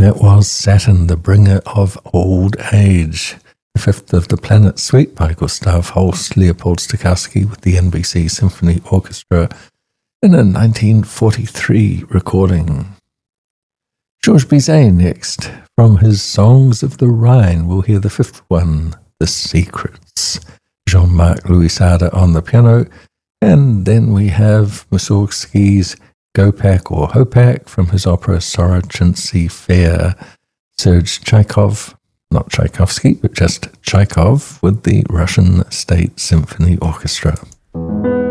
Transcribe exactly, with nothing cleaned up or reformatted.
That was Saturn, the bringer of old age. The Fifth of the Planet Suite by Gustav Holst, Leopold Stokowski with the N B C Symphony Orchestra in a nineteen forty-three recording. Georges Bizet next. From his Songs of the Rhine, we'll hear the fifth one, The Secrets. Jean-Marc Louisada on the piano. And then we have Mussorgsky's Gopak or Hopak from his opera Sorochinsky Fair. Serge Tchekhov, not Tchaikovsky, but just Chekhov with the Russian State Symphony Orchestra.